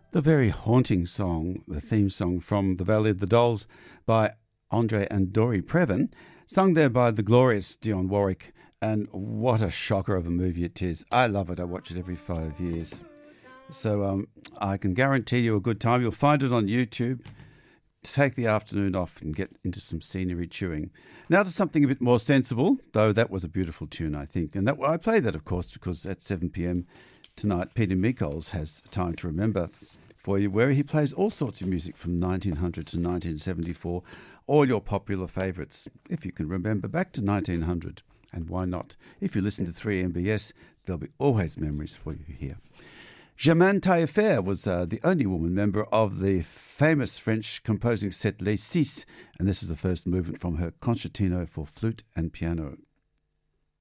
The very haunting song, the theme song from The Valley of the Dolls by Andre and Dori Previn, sung there by the glorious Dionne Warwick, and what a shocker of a movie it is. I love it. I watch it every 5 years. So I can guarantee you a good time. You'll find it on YouTube. Take the afternoon off and get into some scenery chewing. Now to something a bit more sensible, though that was a beautiful tune, I think. And I play that, of course, because at 7 p.m. tonight, Peter Mickols has Time to Remember for you, where he plays all sorts of music from 1900 to 1974, all your popular favourites, if you can remember back to 1900. And why not? If you listen to 3MBS, there'll be always memories for you here. Germaine Taillefer was the only woman member of the famous French composing set Les Six, and this is the first movement from her Concertino for flute and piano.